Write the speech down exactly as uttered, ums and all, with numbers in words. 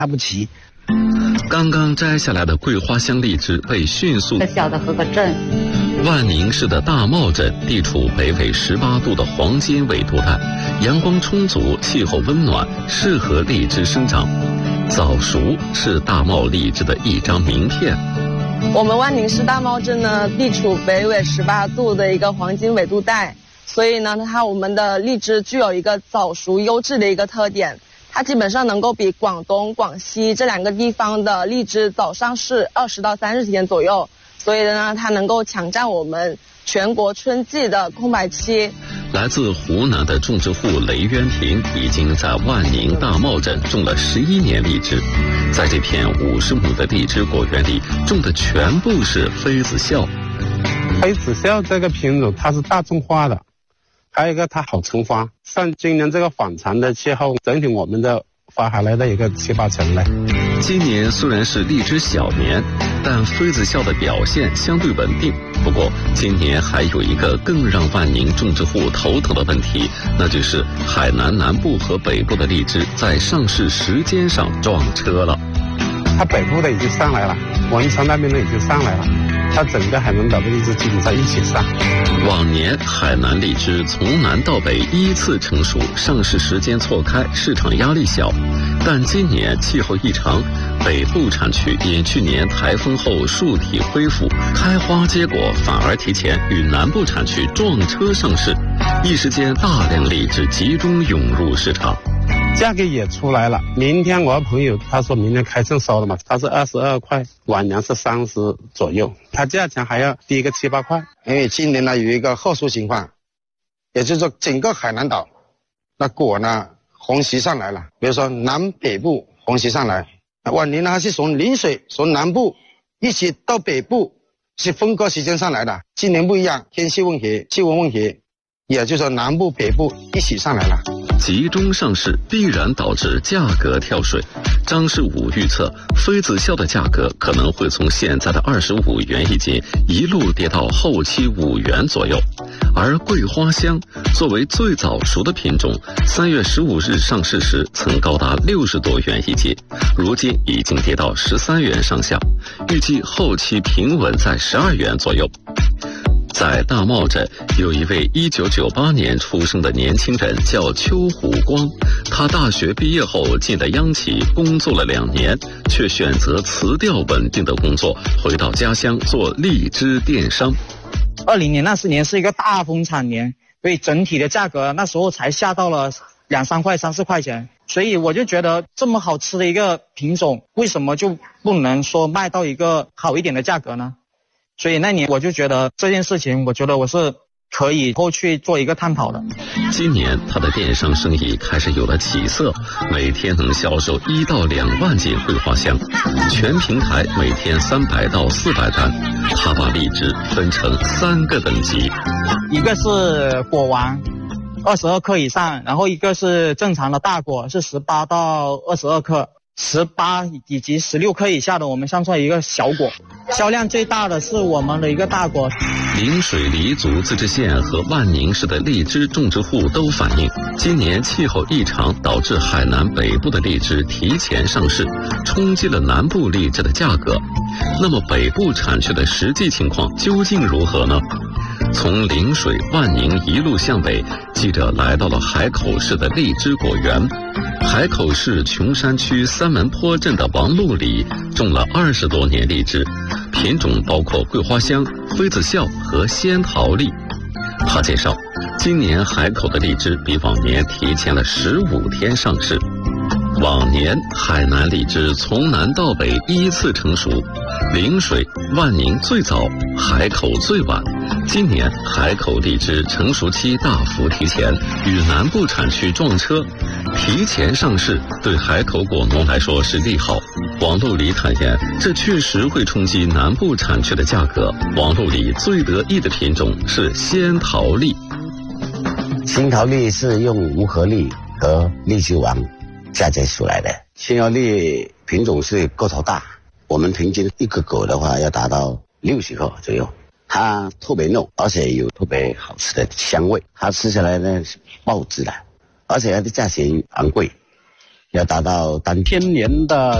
它不齐。 刚刚摘下来的桂花香荔枝被迅速小的合个镇。 万宁市的大茂镇地处北纬十八度的黄金纬度带，阳光充足，气候温暖，适合荔枝生长。早熟是大茂荔枝的一张名片。 我们万宁市大茂镇呢，地处北纬十八度的一个黄金纬度带，所以呢，它我们的荔枝具有一个早熟优质的一个特点。它基本上能够比广东、广西这两个地方的荔枝早上市二十到三十天左右，所以呢，它能够抢占我们全国春季的空白期。 来自湖南的种植户雷渊平已经在万宁大茂镇种了十一年荔枝，在这片五十亩的荔枝果园里，种的全部是妃子笑。 妃子笑这个品种它是大众化的。还有一个它好成花，像今年这个反常的气候，整体我们的花还来到一个七八成嘞。 今年虽然是荔枝小年，但妃子笑的表现相对稳定。不过今年还有一个更让万宁种植户头疼的问题，那就是海南南部和北部的荔枝在上市时间上撞车了。 它北部的已经上来了，文昌那边的已经上来了，它整个海南岛的荔枝基本上一起上。 往年海南荔枝从南到北依次成熟，上市时间错开，市场压力小。但今年气候异常，北部产区因去年台风后树体恢复，开花结果反而提前，与南部产区撞车上市，一时间大量荔枝集中涌入市场。 价格也出来了，明天我朋友他说明天开秤收的嘛，他是二十二块，往年是三十左右，它价钱还要低个七八块。 因为今年呢有一个特殊情况，也就是说整个海南岛那果呢红旗上来了，比如说南北部红旗上来，往年呢是从陵水从南部一起到北部是分割时间上来的，今年不一样，天气问题、气温问题，也就是说南部北部一起上来了。 集中上市必然导致价格跳水。张师武预测，妃子笑的价格可能会从现在的二十五元一斤一路跌到后期五元左右。而桂花香作为最早熟的品种，三月十五日上市时曾高达六十多元一斤，如今已经跌到十三元上下，预计后期平稳在十二元左右。在大茂镇有一位一九九八年出生的年轻人叫邱虎光，他大学毕业后进了央企工作了两年，却选择辞掉稳定的工作，回到家乡做荔枝电商。 二零年那四年是一个大丰产年，所以整体的价格那时候才下到了两三块三四块钱，所以我就觉得这么好吃的一个品种，为什么就不能说卖到一个好一点的价格呢？所以那年我就觉得这件事情，我觉得我是可以后去做一个探讨的。 今年他的电商生意开始有了起色，每天能销售一到两万斤桂花香，全平台每天三百到四百单。他把荔枝分成三个等级， 一个是果王，二十二克以上，然后一个是正常的大果，是十八到二十二克。十八以及十六克以下的我们算出来一个小果，销量最大的是我们的一个大果。 陵水黎族自治县和万宁市的荔枝种植户都反映，今年气候异常导致海南北部的荔枝提前上市，冲击了南部荔枝的价格。那么北部产区的实际情况究竟如何呢？从陵水、万宁一路向北，记者来到了海口市的荔枝果园。海口市琼山区三门坡镇的王路里种了二十多年荔枝，品种包括桂花香、妃子笑和仙桃荔。他介绍，今年海口的荔枝比往年提前了十五天上市。往年海南荔枝从南到北依次成熟，陵水、万宁最早，海口最晚。今年海口荔枝成熟期大幅提前，与南部产区撞车，提前上市对海口果农来说是利好。王路里坦言，这确实会冲击南部产区的价格。王路里最得意的品种是仙桃荔。 仙桃荔是用无核荔和荔枝王嫁接出来的。仙桃荔品种是个头大，我们平均一个果的话要达到六十克左右。它特别嫩，而且有特别好吃的香味。它吃起来呢是爆汁的，而且它的价钱昂贵。 要达到当天年的